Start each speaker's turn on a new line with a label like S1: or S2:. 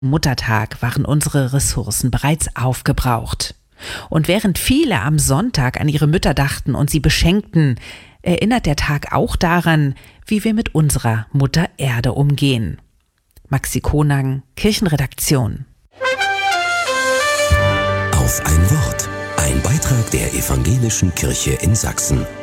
S1: Muttertag waren unsere Ressourcen bereits aufgebraucht. Und während viele am Sonntag an ihre Mütter dachten und sie beschenkten, erinnert der Tag auch daran, wie wir mit unserer Mutter Erde umgehen. Maxi Konang, Kirchenredaktion.
S2: Auf ein Wort. Ein Beitrag der Evangelischen Kirche in Sachsen.